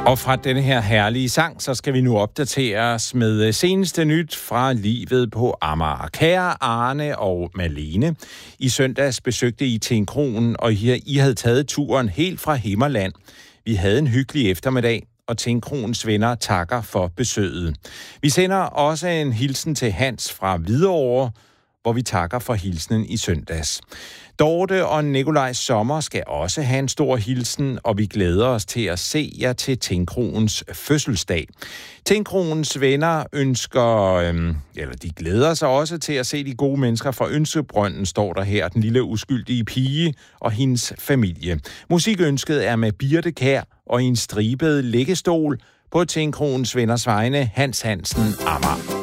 Og fra denne her herlige sang, så skal vi nu opdatere os med seneste nyt fra livet på Amager. Kære Arne og Malene, i søndags besøgte I Tinkronen, og I havde taget turen helt fra Himmerland. Vi havde en hyggelig eftermiddag, og Tinkronens venner takker for besøget. Vi sender også en hilsen til Hans fra Hvidovre, hvor vi takker for hilsenen i søndags. Dorte og Nikolaj Sommer skal også have en stor hilsen, og vi glæder os til at se jer til Tinkronens fødselsdag. Tinkronens venner de glæder sig også til at se de gode mennesker fra Ønskebrønden, står der her, den lille uskyldige pige og hendes familie. Musikønsket er med Birte Kjær og en stribet liggestol på Tinkronens venners vegne, Hans Hansen, Amager.